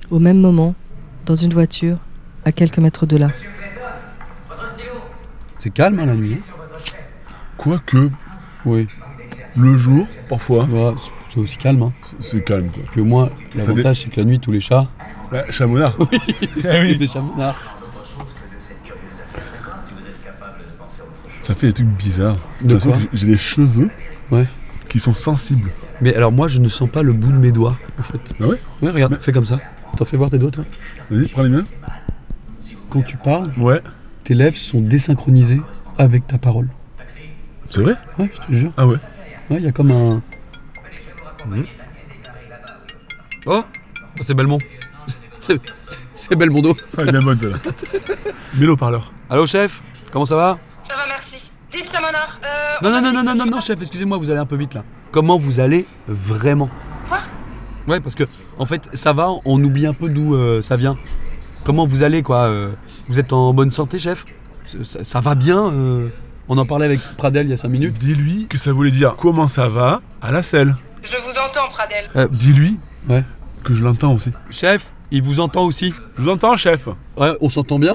au même moment, dans une voiture, à quelques mètres de là. C'est calme, hein, la nuit. Quoique, Oui. le jour, parfois, Ouais, c'est aussi calme. Hein. c'est calme, quoi. Puis au moins, l'avantage, c'est que la nuit, tous les chats... Bah, chamonard. c'est des chamonards. Ça fait des trucs bizarres. J'ai De l'impression quoi que j'ai des cheveux Ouais. qui sont sensibles. Mais alors moi, je ne sens pas le bout de mes doigts, en fait. Ah ouais? Ouais, regarde, fais comme ça. T'en fais voir tes doigts, toi. Vas-y, prends les miens. Quand tu parles, Ouais. tes lèvres sont désynchronisées avec ta parole. C'est vrai? Ouais, je te jure. Ah ouais. Ouais, il y a comme un... Oh, c'est Belmont. C'est Belmondo. Ah, elle est bien bonne, celle-là. Mets le haut-parleur. Allô, chef? Comment ça va? Ça va, merci. Dites, Samonard, Non, chef, excusez-moi, vous allez un peu vite, là. Comment vous allez vraiment? Quoi? Ouais, parce que, en fait, ça va, on oublie un peu d'où ça vient. Comment vous allez, quoi? Vous êtes en bonne santé, chef? Ça va bien On en parlait avec Pradel il y a 5 minutes. Dis-lui que ça voulait dire comment ça va à la selle. Je vous entends, Pradel. Dis-lui Ouais. que je l'entends aussi. Chef, il vous entend aussi. Je vous entends, chef. Ouais, on s'entend bien.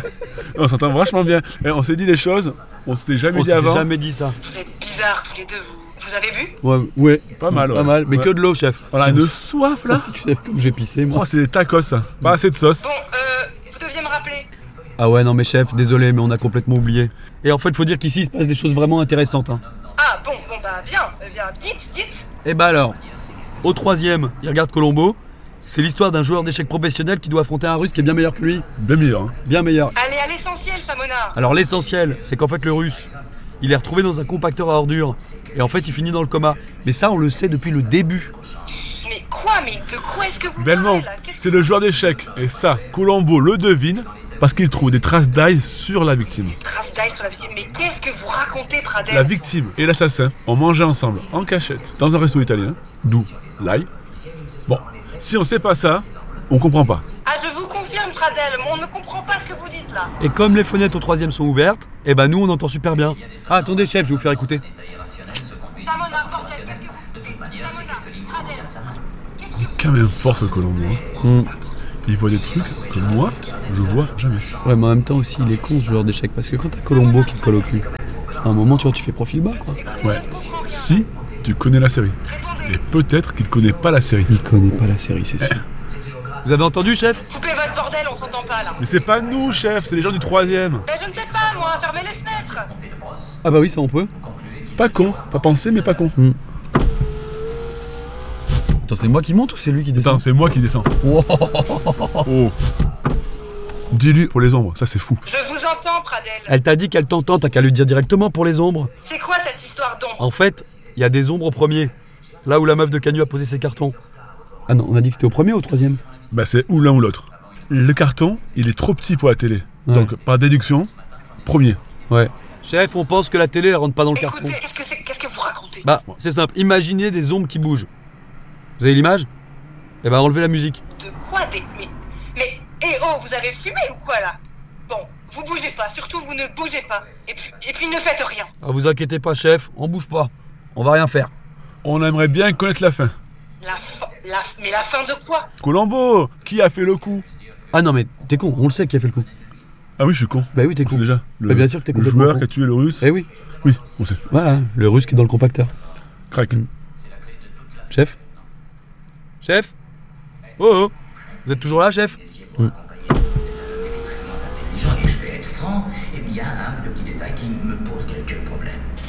On s'entend vachement bien. Et on s'est dit des choses, on s'était jamais On dit s'était avant. jamais dit ça. Vous êtes bizarres tous les deux, vous avez bu? Ouais. Pas mal, Pas ouais. mal, mais Ouais. que de l'eau, chef. On a Si une vous- soif là. Si tu savais comme j'ai pissé, moi. Oh, c'est des tacos, ça. Pas assez de sauce. Bon, vous deviez me rappeler. Ah ouais, non, mais chef, désolé, mais on a complètement oublié. Et en fait, faut dire qu'ici, il se passe des choses vraiment intéressantes. Hein. Ah, bon, bah, bien. Eh bien, dites. Et bah alors, au 3ème, il regarde Colombo. C'est l'histoire d'un joueur d'échecs professionnel qui doit affronter un russe qui est bien meilleur que lui. Bien meilleur. Hein. Bien meilleur. Allez à l'essentiel, Samonard. Alors l'essentiel, c'est qu'en fait le russe, il est retrouvé dans un compacteur à ordures. Et en fait, il finit dans le coma. Mais ça, on le sait depuis le début. Mais quoi? Mais de quoi est-ce que vous Belmont, parlez, là? Qu'est-ce c'est que le joueur d'échecs. Et ça, Colombo le devine parce qu'il trouve des traces d'ail sur la victime. traces d'ail sur la victime. Mais qu'est-ce que vous racontez, Pradel? La victime et l'assassin ont mangé ensemble, en cachette, dans un resto italien, d'où l'ail. Bon, si on sait pas ça, on comprend pas. Ah, je vous confirme, Pradel, on ne comprend pas ce que vous dites là. Et comme les fenêtres au 3ème sont ouvertes, et ben nous on entend super bien. Ah attendez chef, je vais vous faire écouter. Samonard, bordel, qu'est-ce que vous foutez? Samonard, Pradel, qu'est-ce que... Quand même fort ce Colombo. Hein. Il voit des trucs que moi, je vois jamais. Ouais, mais en même temps aussi, il est con ce joueur d'échecs parce que quand t'as Colombo qui te colle au cul, à un moment tu vois, tu fais profil bas quoi. Ouais. Si tu connais la série. Et peut-être qu'il connaît pas la série. Il connaît pas la série, c'est sûr. Vous avez entendu chef? Coupez votre bordel, on s'entend pas là. Mais c'est pas nous, chef, c'est les gens du 3ème. Ben je ne sais pas, moi, fermez les fenêtres. Ah bah oui, ça on peut. Pas con, pas pensé, mais pas con. Attends, c'est moi qui monte ou c'est lui qui descend? Attends, c'est moi qui descends. Wow. Oh. Dis-lui pour les ombres, ça c'est fou. Je vous entends, Pradel. Elle t'a dit qu'elle t'entend, t'as qu'à lui dire directement pour les ombres. C'est quoi cette histoire d'ombre? En fait, il y a des ombres au 1er. Là où la meuf de Canu a posé ses cartons. Ah non, on a dit que c'était au 1er ou au 3ème? Bah c'est ou l'un ou l'autre. Le carton, il est trop petit pour la télé. Ouais. Donc par déduction, premier. Ouais. Chef, on pense que la télé elle rentre pas dans le carton. Écoutez, qu'est-ce que vous racontez? Bah, c'est simple, imaginez des ombres qui bougent. Vous avez l'image? Eh ben, enlevez la musique. De quoi des... Mais... Eh oh, vous avez fumé ou quoi là? Bon, vous bougez pas, surtout vous ne bougez pas. Et puis ne faites rien. Ah, vous inquiétez pas, chef, on bouge pas. On va rien faire. On aimerait bien connaître la fin. Mais la fin de quoi? Colombo, qui a fait le coup? Ah non, mais t'es con, on le sait qui a fait le coup. Ah oui, je suis con. Bah oui, t'es C'est con. déjà Bah, bien sûr que t'es le complètement joueur con. qui a tué le russe. Eh oui. Oui, on sait. Voilà, le russe qui est dans le compacteur. Crac. Chef? Chef? Oh, vous êtes toujours là, chef? Intelligent, et je vais être franc, eh bien, un petit détail qui me pose quelques problèmes.